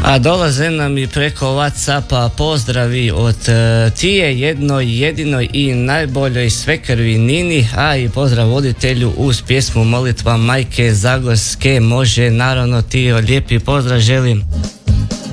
A dolaze nam i preko Whatsappa pozdravi od Tije, jednoj, jedinoj i najboljoj svekrvi Nini, a i pozdrav voditelju uz pjesmu Molitva Majke Zagorske. Može, naravno, Tijo, lijepi pozdrav želim.